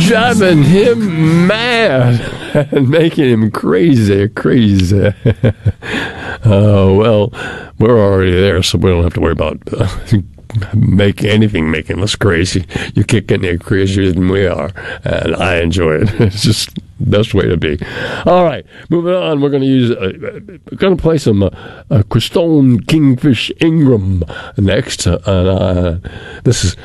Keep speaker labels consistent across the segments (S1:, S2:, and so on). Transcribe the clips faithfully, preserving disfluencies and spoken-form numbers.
S1: driving him mad and making him crazy, crazy. Uh, well, we're already there, so we don't have to worry about uh, make anything making us crazy. You can't get any crazier than we are, and I enjoy it. It's just the best way to be. All right, moving on. We're going to use, uh, we're going to play some uh, uh, Christone Kingfish Ingram next. Uh, and uh, this is.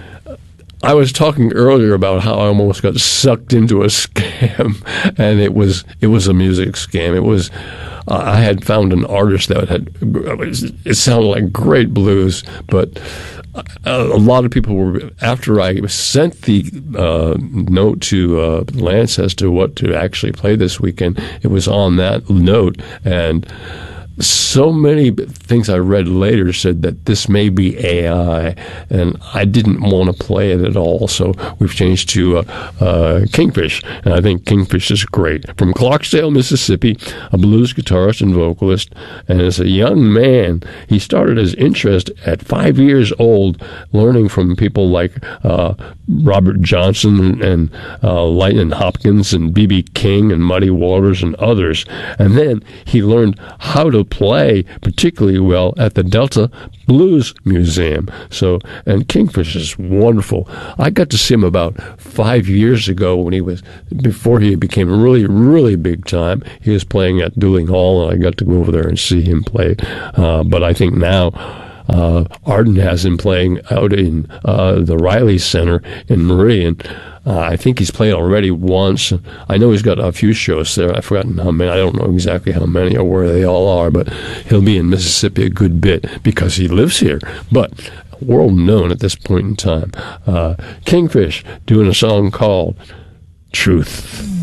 S1: I was talking earlier about how I almost got sucked into a scam, and it was it was a music scam. It was. Uh, I had found an artist that had, it sounded like great blues, but a, a lot of people were, after I sent the uh, note to uh, Lance as to what to actually play this weekend, it was on that note, and so many things I read later said that this may be A I, and I didn't want to play it at all, so we've changed to uh, uh, Kingfish, and I think Kingfish is great. From Clarksdale, Mississippi, a blues guitarist and vocalist, and as a young man, he started his interest at five years old, learning from people like uh, Robert Johnson and uh, Lightnin' Hopkins and B B King and Muddy Waters and others, and then he learned how to play particularly well at the Delta Blues Museum. So, and Kingfish is wonderful. I got to see him about five years ago when he was, before he became really, really big time. He was playing at Dooling Hall, and I got to go over there and see him play. Uh, but I think now uh, Arden has him playing out in uh, the Riley Center in Meridian. Uh, I think he's played already once. I know he's got a few shows there. I've forgotten how many. I don't know exactly how many or where they all are, but he'll be in Mississippi a good bit because he lives here. But world known at this point in time. Uh, Kingfish doing a song called Truth.